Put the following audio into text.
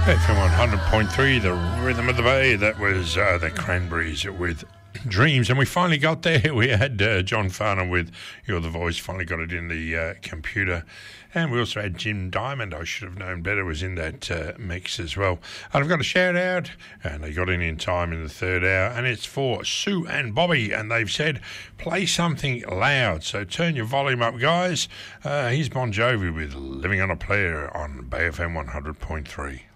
FM 100.3, the rhythm of the bay. That was the Cranberries with Dreams, and we finally got there. We had John Farnham with You're the Voice, finally got it in the computer. And we also had Jim Diamond, I should have known better, was in that mix as well. And I've got a shout out, and they got in time in the third hour, and it's for Sue and Bobby, and they've said, play something loud. So turn your volume up, guys. Here's Bon Jovi with Living on a Prayer on Bay FM 100.3.